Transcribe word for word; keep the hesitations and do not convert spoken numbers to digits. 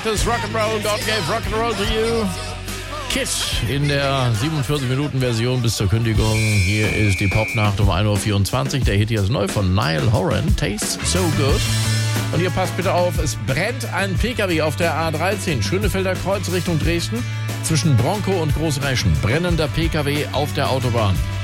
ist Rock'n'Roll, God gave Rock'n'Roll to you. Kiss in der siebenundvierzig-Minuten-Version bis zur Kündigung. Hier ist die Popnacht um ein Uhr vierundzwanzig. Der Hit hier ist neu von Niall Horan, Tastes So Good. Und ihr passt bitte auf, es brennt ein P K W auf der A dreizehn, Schönefelder Kreuz Richtung Dresden. Zwischen Bronco und Großreschen brennender P K W auf der Autobahn.